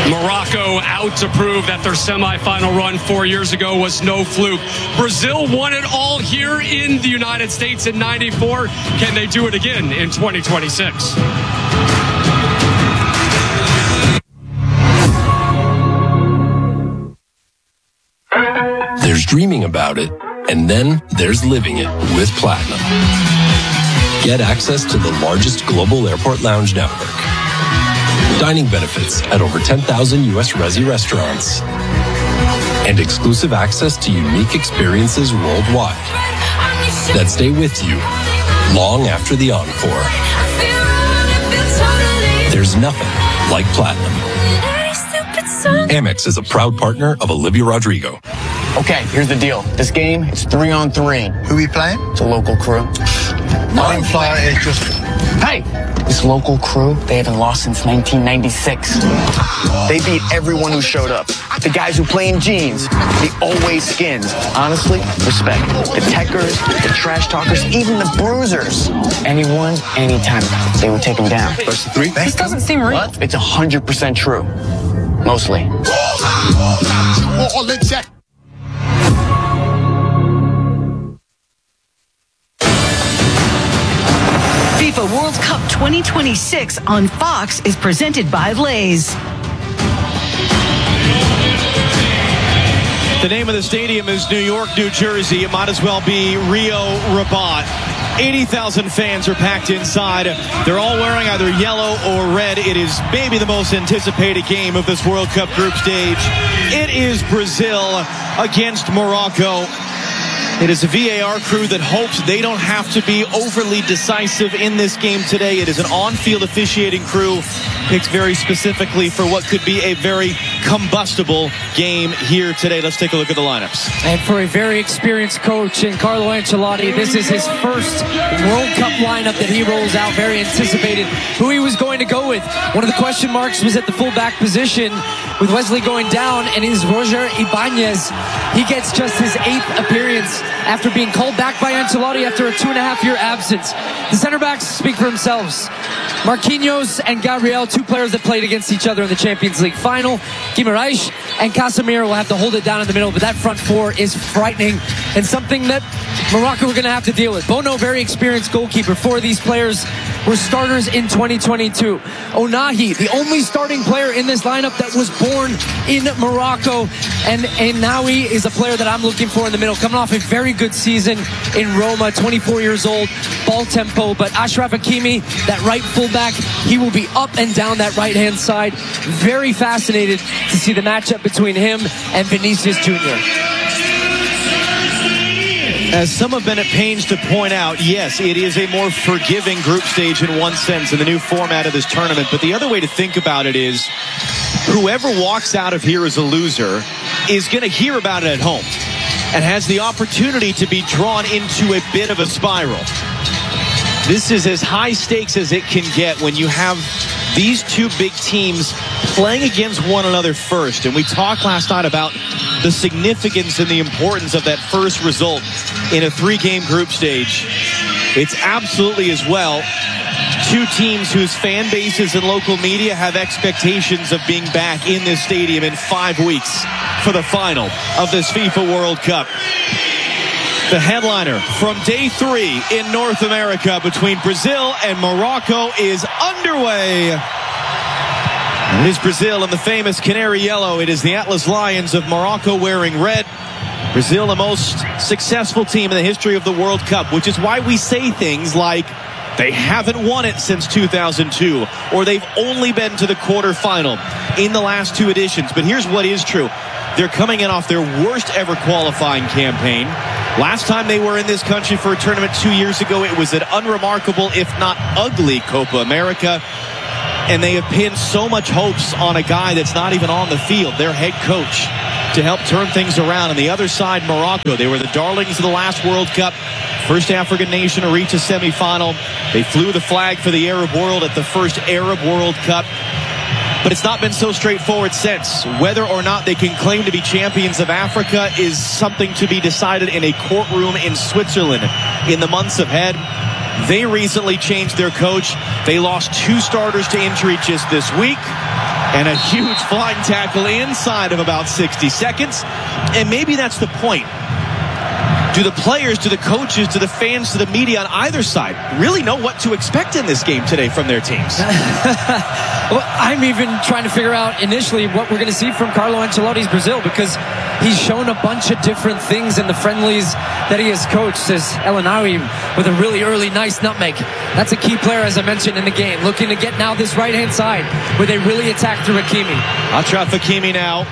Morocco out to prove that their semifinal run 4 years ago was no fluke. Brazil won it all here in the United States in '94. Can they do it again in 2026? There's dreaming about it, and then there's living it with Platinum. Get access to the largest global airport lounge network, dining benefits at over 10,000 U.S. Resi restaurants, and exclusive access to unique experiences worldwide that stay with you long after the encore. There's nothing like Platinum. Amex is a proud partner of Olivia Rodrigo. Okay, here's the deal. This game is 3-on-3. Who we playing? It's a local crew. Time flyer is just... Hey! This local crew, they haven't lost since 1996. They beat everyone who showed up. The guys who play in jeans, the always skins. Honestly, respect. The techers, the trash talkers, even the bruisers. Anyone, anytime, they would take them down. First to three? This doesn't seem real. What? It's 100% true. Mostly. FIFA World Cup 2026 on Fox is presented by Lay's. The name of the stadium is New York, New Jersey. It might as well be Rio Rabat. 80,000 fans are packed inside. They're all wearing either yellow or red. It is maybe the most anticipated game of this World Cup group stage. It is Brazil against Morocco. It is a VAR crew that hopes they don't have to be overly decisive in this game today. It is an on-field officiating crew picked very specifically for what could be a very combustible game here today. Let's take a look at the lineups. And for a very experienced coach in Carlo Ancelotti, this is his first World Cup lineup that he rolls out, very anticipated who he was going to go with. One of the question marks was at the fullback position with Wesley going down, and it is Roger Ibanez. He gets just his 8th appearance after being called back by Ancelotti after a 2.5-year absence. The center backs speak for themselves. Marquinhos and Gabriel, two players that played against each other in the Champions League final. Guimaraes and Casemiro will have to hold it down in the middle, but that front four is frightening and something that Morocco are going to have to deal with. Bono, very experienced goalkeeper. 4 of these players were starters in 2022. Onahi, the only starting player in this lineup that was born in Morocco. And Nawi is a player that I'm looking for in the middle, coming off a very good season in Roma, 24 years old, ball tempo. But Ashraf Hakimi, that right fullback, he will be up and down that right-hand side. Very fascinated to see the matchup between him and Vinicius Jr. As some have been at pains to point out, yes, it is a more forgiving group stage in one sense in the new format of this tournament. But the other way to think about it is whoever walks out of here as a loser is going to hear about it at home and has the opportunity to be drawn into a bit of a spiral. This is as high stakes as it can get when you have these two big teams playing against one another first. And we talked last night about the significance and the importance of that first result in a 3-game group stage. It's absolutely as well two teams whose fan bases and local media have expectations of being back in this stadium in 5 weeks for the final of this FIFA World Cup. The headliner from day 3 in North America between Brazil and Morocco is underway. It is Brazil in the famous canary yellow. It is the Atlas Lions of Morocco wearing red. Brazil, the most successful team in the history of the World Cup, which is why we say things like they haven't won it since 2002, or they've only been to the quarterfinal in the last 2 editions. But here's what is true. They're coming in off their worst ever qualifying campaign. Last time they were in this country for a tournament 2 years ago, it was an unremarkable, if not ugly, Copa America. And they have pinned so much hopes on a guy that's not even on the field, their head coach, to help turn things around. On the other side, Morocco, they were the darlings of the last World Cup, first African nation to reach a semifinal. They flew the flag for the Arab world at the first Arab World Cup. But it's not been so straightforward since. Whether or not they can claim to be champions of Africa is something to be decided in a courtroom in Switzerland in the months ahead. They recently changed their coach. They lost 2 starters to injury just this week. And a huge flying tackle inside of about 60 seconds. And maybe that's the point. Do the players, do the coaches, do the fans, do the media on either side really know what to expect in this game today from their teams? Well, I'm even trying to figure out initially what we're going to see from Carlo Ancelotti's Brazil, because he's shown a bunch of different things in the friendlies that he has coached. Says Elanawi with a really early nice nutmeg. That's a key player, as I mentioned, in the game. Looking to get now this right-hand side where they really attack through Hakimi. Achraf Hakimi now.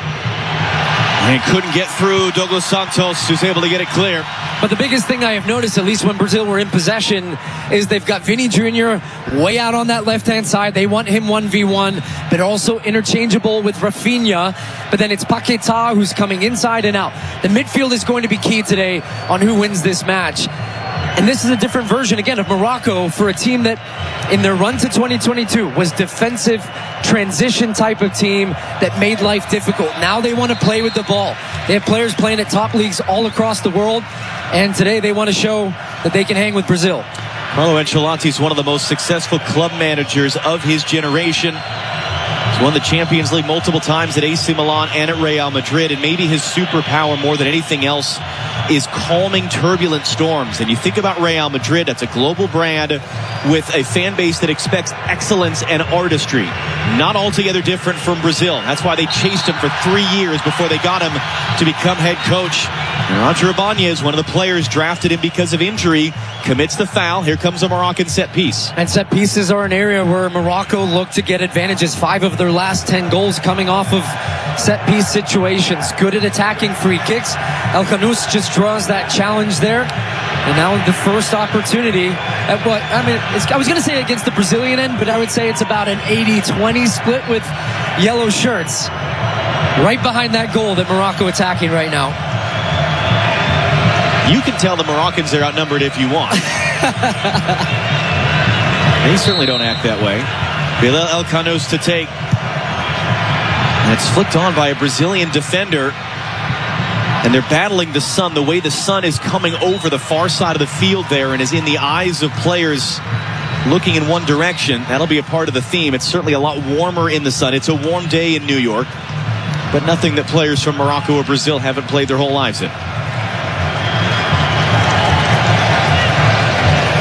And couldn't get through Douglas Santos, who's able to get it clear. But the biggest thing I have noticed, at least when Brazil were in possession, is they've got Vini Jr. way out on that left-hand side. They want him 1v1, but also interchangeable with Rafinha. But then it's Paquetá who's coming inside and out. The midfield is going to be key today on who wins this match. And this is a different version, again, of Morocco for a team that, in their run to 2022, was defensive, transition type of team that made life difficult. Now they want to play with the ball. They have players playing at top leagues all across the world, and today they want to show that they can hang with Brazil. Carlo Ancelotti is one of the most successful club managers of his generation. He's won the Champions League multiple times at AC Milan and at Real Madrid, and maybe his superpower more than anything else is calming turbulent storms. And you think about Real Madrid, that's a global brand with a fan base that expects excellence and artistry. Not altogether different from Brazil. That's why they chased him for 3 years before they got him to become head coach. And Roger Ibanez, one of the players drafted him because of injury, commits the foul. Here comes a Moroccan set piece. And set pieces are an area where Morocco looked to get advantages. 5 of their last 10 goals coming off of set piece situations. Good at attacking free kicks. El Khanous just draws that challenge there. And now the first opportunity at what, I mean, I was going to say against the Brazilian end, but I would say it's about an 80-20 split with yellow shirts. Right behind that goal that Morocco attacking right now. You can tell the Moroccans they're outnumbered if you want. They certainly don't act that way. Bilal El Khanous to take. And it's flicked on by a Brazilian defender. And they're battling the sun. The way the sun is coming over the far side of the field there and is in the eyes of players looking in one direction. That'll be a part of the theme. It's certainly a lot warmer in the sun. It's a warm day in New York, but nothing that players from Morocco or Brazil haven't played their whole lives in.